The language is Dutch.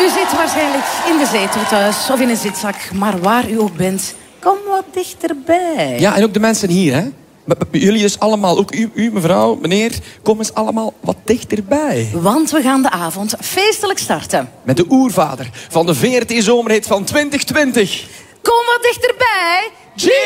U zit waarschijnlijk in de zetel thuis of in een zitzak. Maar waar u ook bent, kom wat dichterbij. Ja, en ook de mensen hier, hè. Jullie dus allemaal, ook u, mevrouw, meneer, kom eens allemaal wat dichterbij. Want we gaan de avond feestelijk starten. Met de oervader van de VRT Zomerhit van 2020. Kom wat dichterbij.